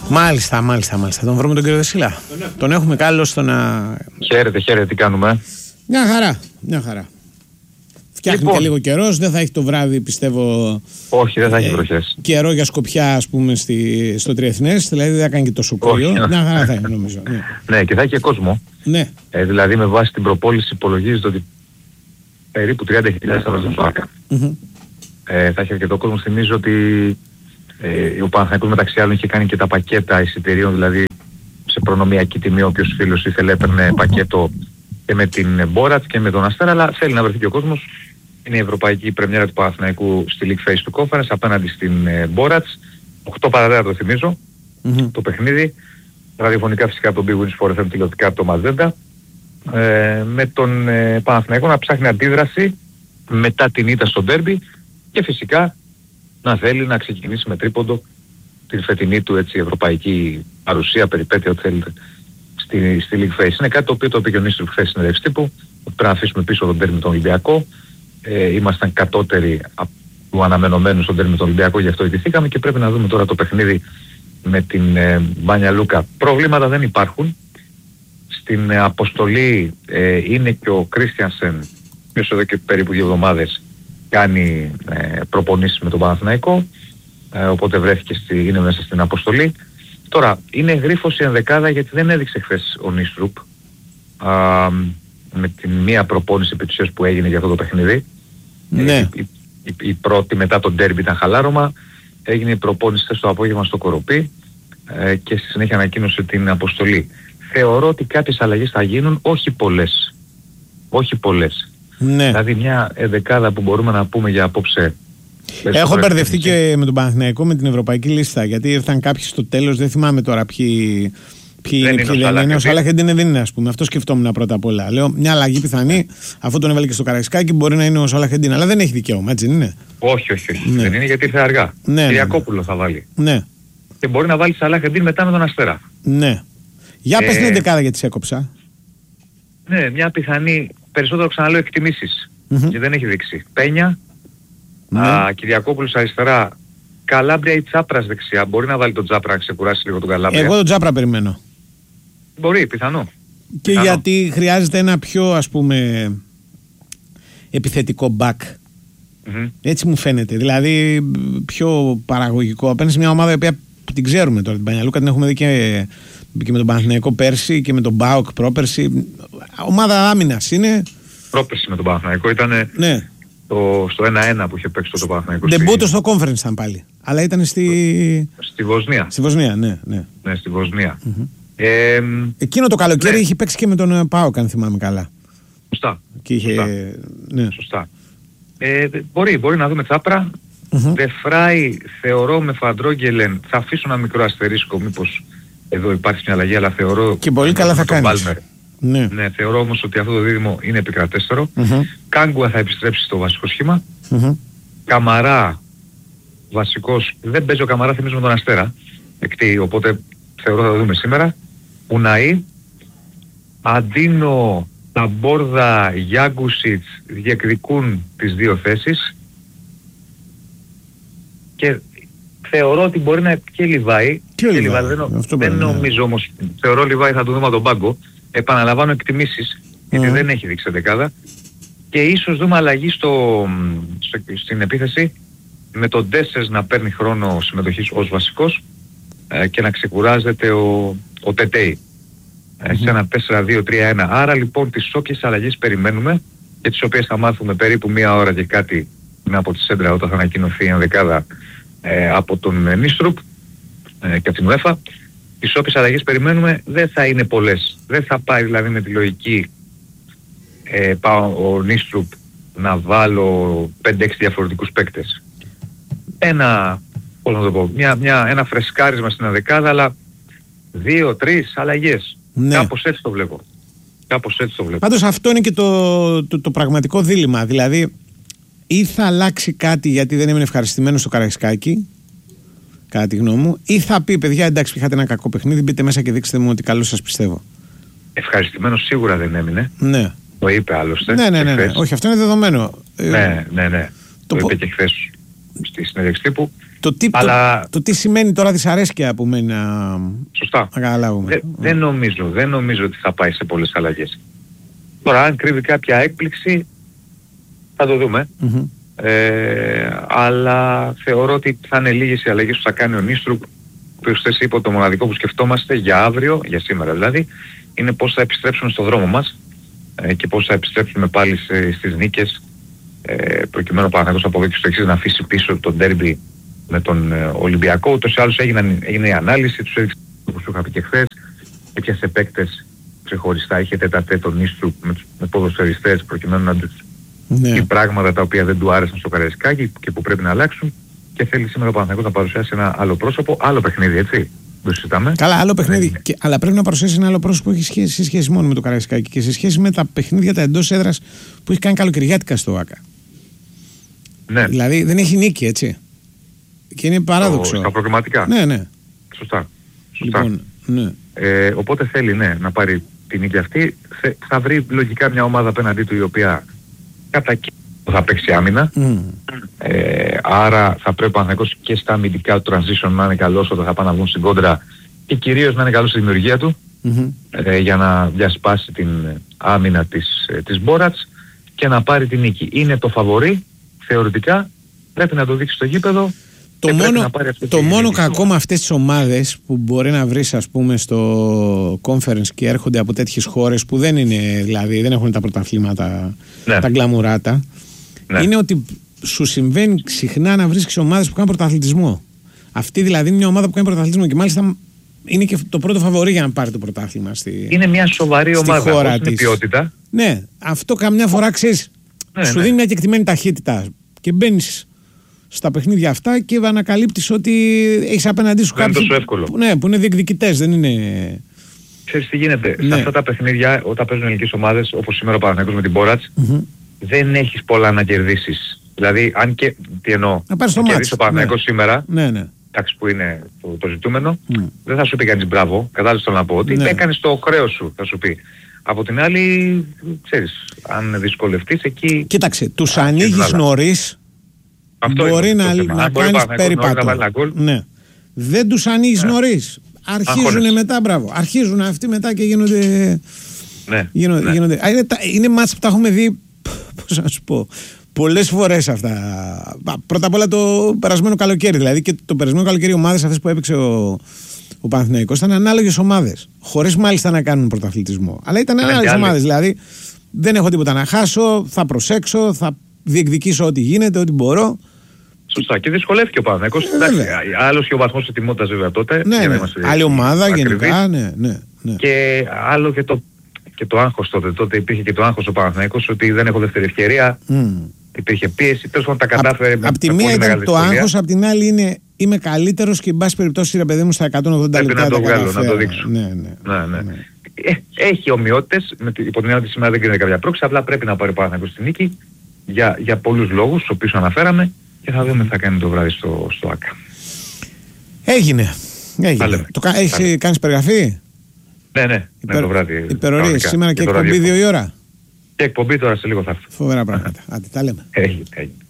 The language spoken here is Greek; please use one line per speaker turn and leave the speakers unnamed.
Μάλιστα. Τον βρούμε τον κύριο Δεσίλα. Τον έχουμε καλώς στο να...
Χαίρετε, τι κάνουμε?
Μια χαρά. Φτιάχνει και λίγο καιρός, δεν θα έχει το βράδυ, πιστεύω.
Όχι, δεν θα έχει βροχές.
Καιρό για Σκοπιά, ας πούμε, στο Τριεθνές, δηλαδή δεν θα κάνει και τόσο κρύο. Μια χαρά θα είναι, νομίζω.
Ναι, και θα έχει και κόσμο.
Ναι.
Δηλαδή, με βάση την προπόληση υπολογίζεται ότι περίπου 30.000 θα βάζουν στο ΆΚΑ. Θα έχει αρκετό κόσμο. Θυμίζω ότι ο Παναθηναϊκός μεταξύ άλλων είχε κάνει και τα πακέτα εισιτηρίων, δηλαδή σε προνομιακή τιμή. Όποιος φίλος ήθελε έπαιρνε πακέτο και με την Μπόρατς και με τον Αστέρα, αλλά θέλει να βρεθεί και ο κόσμος. Είναι η ευρωπαϊκή πρεμιέρα του Παναθηναϊκού στη League Face του Conference απέναντι στην Μπόρατς. 8 παραδέρα το θυμίζω, το παιχνίδι. Ραδιοφωνικά φυσικά από τον Big Wins for FM, τηλεοπτικά από το Μαζέντα. Με τον Παναθηναϊκό να ψάχνει αντίδραση μετά την ήττα στο ντέρμπι και φυσικά να θέλει να ξεκινήσει με τρίποντο την φετινή του έτσι ευρωπαϊκή παρουσία, περιπέτεια, ό,τι θέλετε, στη League Face. Είναι κάτι το οποίο το επικοινωνήσει του χθες συνέντευξη τύπου. Πρέπει να αφήσουμε πίσω τον ντέρμπι με τον Ολυμπιακό. Ήμασταν κατώτεροι του αναμενωμένου στον ντέρμπι με τον Ολυμπιακό, γι' αυτό ιτηθήκαμε και πρέπει να δούμε τώρα το παιχνίδι με την Μπάνια Λούκα. Προβλήματα δεν υπάρχουν. Στην αποστολή είναι και ο Κρίστιανσεν, ποιος εδώ και περίπου 2 εβδομάδες κάνει προπονήσεις με τον Παναθηναϊκό, οπότε βρέθηκε είναι μέσα στην αποστολή. Τώρα, είναι γρίφος η ενδεκάδα γιατί δεν έδειξε χθες ο Νίστρουπ με την μία προπόνηση επί που έγινε για αυτό το παιχνίδι.
Ναι.
Η πρώτη μετά τον ντέρμπι ήταν χαλάρωμα, έγινε η προπόνηση χθες το απόγευμα στο Κοροπή και στη συνέχεια ανακοίνωσε την αποστολή. Θεωρώ ότι κάποιες αλλαγές θα γίνουν, όχι πολλές.
Ναι.
Δηλαδή μια ενδεκάδα που μπορούμε να πούμε για απόψε.
Έχω μπερδευτεί και με τον Παναθηναϊκό με την ευρωπαϊκή λίστα, γιατί ήρθαν κάποιοι στο τέλος, δεν θυμάμαι τώρα ποιοι δεν είναι. Ο Σαλάχεντιν δεν είναι, ας πούμε. Αυτό σκεφτόμουν πρώτα απ' όλα. Λέω μια αλλαγή πιθανή, αφού τον έβαλε και στο Καραϊσκάκι, μπορεί να είναι ο Σαλάχεντιν, αλλά δεν έχει δικαίωμα, έτσι δεν είναι?
Όχι. Ναι. Δεν είναι γιατί ήρθε αργά.
Ναι,
Κυριακόπουλο θα βάλει.
Ναι.
Και μπορεί να βάλει Σαλάχεντιν μετά με τον Αστέρα.
Ναι. Για πες την 11 γιατί σε έκοψα.
Ναι, μια πιθανή, περισσότερο ξαναλέω εκτιμήσεις. Και δεν έχει δείξει. Πένια, Κυριακόπουλος αριστερά, Καλάμπρια ή Τσάπρας δεξιά. Μπορεί να βάλει τον Τσάπρα να ξεκουράσει λίγο τον Καλάμπρια.
Εγώ τον Τσάπρα περιμένω.
Μπορεί, πιθανό.
Και γιατί χρειάζεται ένα πιο, ας πούμε, επιθετικό back. Έτσι μου φαίνεται. Δηλαδή πιο παραγωγικό. Απέναντι σε μια ομάδα η οποία την ξέρουμε τώρα, την Πανιαλούκα, την έχουμε δει και με τον Παναθηναϊκό πέρσι και με τον ΠΑΟΚ πρόπερσι. Ομάδα άμυνας είναι. Πρόπερσι με τον Παναθηναϊκό ήταν. Ναι. Στο 1-1 που είχε παίξει το Παναθηναϊκό. Ντεμπούτο στο conference ήταν πάλι. Αλλά ήταν στη Βοσνία. Στη Βοσνία, ναι. Ναι, στη Βοσνία. Εκείνο το καλοκαίρι είχε παίξει και με τον ΠΑΟΚ, αν θυμάμαι καλά. Σωστά. Ναι. Σωστά. Μπορεί να δούμε Τσάπρα. Δεφράι θεωρώ με Φαντρόγγελεν, θα αφήσω ένα μικρό αστερίσκο, μήπως εδώ υπάρχει μια αλλαγή, αλλά θεωρώ. Και πολύ καλά θα κάνει. Ναι, θεωρώ όμως ότι αυτό το δίδυμο είναι επικρατέστερο. Κάγκουα θα επιστρέψει στο βασικό σχήμα. Καμαρά βασικός, δεν παίζει ο Καμαρά, θυμίζουμε τον Αστέρα. Οπότε θεωρώ θα το δούμε σήμερα. Ουναή, Αντίνο, Ταμπόρδα, Γιάγκουσιτς διεκδικούν τις 2 θέσεις. Και θεωρώ ότι μπορεί να και Λιβάη. Δεν νομίζω όμως. Θεωρώ Λιβάη θα το δούμε τον πάγκο. Επαναλαμβάνω εκτιμήσεις, γιατί δεν έχει δείξει δεκάδα. Και ίσως δούμε αλλαγή στην επίθεση με τον Ντέσσερς να παίρνει χρόνο συμμετοχής ως βασικός και να ξεκουράζεται ο Τετέι σε ένα 4-2-3-1. Άρα λοιπόν τις όποιες αλλαγές περιμένουμε και τις οποίες θα μάθουμε περίπου 1 ώρα και κάτι από τη Σέντρα όταν θα ανακοινωθεί η ενδεκάδα από τον Νίστρουπ και από την UEFA. Τις όποιες αλλαγές περιμένουμε δεν θα είναι πολλές. Δεν θα πάει δηλαδή με τη λογική ο Νίστρουπ να βάλω 5-6 διαφορετικούς παίκτες. Ένα φρεσκάρισμα στην ενδεκάδα, αλλά 2-3 αλλαγές. Ναι. Κάπως έτσι το βλέπω. Πάντως αυτό είναι και το πραγματικό δίλημμα. Δηλαδή ή θα αλλάξει κάτι γιατί δεν έμεινε ευχαριστημένος στο Καραϊσκάκι, κατά τη γνώμη μου, ή θα πει παιδιά εντάξει είχατε ένα κακό παιχνίδι, μπείτε μέσα και δείξτε μου ότι καλώς σας πιστεύω. Ευχαριστημένος σίγουρα δεν έμεινε. Ναι. Το είπε άλλωστε. Ναι. Όχι, αυτό είναι δεδομένο. Ναι. Το είπε και χθες στη συνέντευξη τύπου. Το τι σημαίνει τώρα δυσαρέσκεια που μένει
σωστά.
Να καταλάβουμε.
Δεν νομίζω ότι θα πάει σε πολλές αλλαγές. Τώρα αν κρύβει κάποια έκπληξη θα το δούμε. Αλλά θεωρώ ότι θα είναι λίγες οι αλλαγές που θα κάνει ο Νίστρουκ, ο οποίος θες είπε το μοναδικό που σκεφτόμαστε για αύριο, για σήμερα δηλαδή, είναι πώς θα επιστρέψουμε στο δρόμο μας και πώς θα επιστρέψουμε πάλι στις νίκες, προκειμένου ο Παναθηναϊκός από εδώ και στο εξής να αφήσει πίσω το ντέρμπι με τον Ολυμπιακό. Ούτως ή άλλως έγινε η ανάλυση, τους έδειξε όπως σου είχα πει και χθες, έπιασε παίκτες ξεχωριστά, είχε τέταρτε τον Νίστρουκ με ποδοσφαιριστές προκειμένου να τους οι πράγματα τα οποία δεν του άρεσαν στο Καραϊσκάκι και που πρέπει να αλλάξουν, και θέλει σήμερα ο Παναθηναϊκός να παρουσιάσει ένα άλλο πρόσωπο, άλλο παιχνίδι, έτσι. Το συζητάμε.
Καλά, άλλο παιχνίδι. Αλλά πρέπει να παρουσιάσει ένα άλλο πρόσωπο που έχει σχέση μόνο με το Καραϊσκάκι και σε σχέση με τα παιχνίδια τα εντός έδρας που έχει κάνει καλοκαιριάτικα στο ΆΚΑ.
Ναι.
Δηλαδή δεν έχει νίκη, έτσι. Και είναι παράδοξο.
Στα προκριματικά.
Ναι.
Σωστά.
Λοιπόν, ναι.
Οπότε θέλει να πάρει την νίκη αυτή. Θα βρει λογικά μια ομάδα απέναντί του η οποία κατά κύριο θα παίξει άμυνα. Άρα θα πρέπει ο Παναθηναϊκός και στα αμυντικά του transition να είναι καλός όταν θα πάνε να βγουν στην κόντρα και κυρίως να είναι καλός στη δημιουργία του για να διασπάσει την άμυνα της Μπόρατς και να πάρει την νίκη. Είναι το φαβορί θεωρητικά, πρέπει να το δείξει στο γήπεδο.
Το μόνο κακό με αυτές τις ομάδες που μπορεί να βρεις, ας πούμε, στο conference και έρχονται από τέτοιες χώρες που δεν είναι, δηλαδή δεν έχουν τα πρωταθλήματα, τα γκλαμουράτα, είναι ότι σου συμβαίνει συχνά να βρίσκεις ομάδες που κάνουν πρωταθλητισμό. Αυτή δηλαδή είναι μια ομάδα που κάνει πρωταθλητισμό και μάλιστα είναι και το πρώτο φαβορί για να πάρει το πρωτάθλημα.
Είναι μια σοβαρή ομάδα, χώρα της. Ποιότητα.
Ναι, αυτό καμιά φορά ξέρεις, σου δίνει μια κεκτημένη ταχύτητα και μπαίνεις στα παιχνίδια αυτά και ανακαλύπτεις ότι έχεις απέναντί σου κάποιους που είναι διεκδικητές, δεν είναι...
Ξέρεις τι γίνεται, σε αυτά τα παιχνίδια όταν παίζουν ελληνικές ομάδες όπως σήμερα ο Παναθηναϊκός με την Μπόρατς, δεν έχεις πολλά να κερδίσεις. Δηλαδή αν και, τι εννοώ,
να κερδίσεις
ο Παναθηναϊκός σήμερα, εντάξει που είναι το ζητούμενο, δεν θα σου πει κανείς μπράβο, κατάλαβες το να πω, ότι έκανες το χρέος σου, θα σου πει. Από την άλλη, ξέρεις, αν δυσκολευτείς εκεί...
Κοίταξε, τους ανοίγεις νωρίς. Μπορεί να κάνεις περίπατο. Ναι. Δεν τους ανοίγεις νωρίς. Αρχίζουν μετά, μπράβο. Αρχίζουν αυτοί μετά και γίνονται. Γίνονται. Είναι μάτς που τα έχουμε δει, πώς να σου πω, πολλές φορές αυτά. Πρώτα απ' όλα το περασμένο καλοκαίρι. Δηλαδή και το περασμένο καλοκαίρι οι ομάδες αυτές που έπαιξε ο Παναθηναϊκός ήταν ανάλογες ομάδες. Χωρίς μάλιστα να κάνουν πρωταθλητισμό. Αλλά ήταν ανάλογες ομάδες. Δηλαδή δεν έχω τίποτα να χάσω, θα προσέξω, θα διεκδικήσω ό,τι γίνεται, ό,τι μπορώ.
Σωστά. Και δυσκολεύτηκε ο Παναθηναϊκός. Άλλος και ο βαθμός ετοιμότητας βέβαια τότε.
Άλλη ομάδα γενικά.
Και άλλο και το άγχος τότε. Τότε υπήρχε και το άγχος ο Παναθηναϊκός ότι δεν έχω δεύτερη ευκαιρία. Υπήρχε πίεση. Τέλος πάντων τα κατάφερε.
Απ' τη μία ήταν το άγχος, απ' την άλλη είναι είμαι καλύτερος και εν πάση περιπτώσει ρε παιδί μου στα 180 λεπτά.
Να το βγάλω, να το δείξω. Ναι. Έχει ομοιότητες. Υπό την έννοια ότι σήμερα δεν κρίνεται κάποια πρόκληση. Απλά πρέπει να πάρει ο Παναθηναϊκός στη νίκη για πολλούς λόγους, τους οποίους αναφέραμε. Και θα δούμε τι θα κάνει το βράδυ στο ΆΚΑ.
Έγινε. Έχεις κάνει περιγραφή?
Ναι, το βράδυ.
Υπερορίες σήμερα και εκπομπή 2 η ώρα.
Και εκπομπή τώρα σε λίγο θα έρθει.
Φοβερά πράγματα. Άντε, τα λέμε.
Έγινε.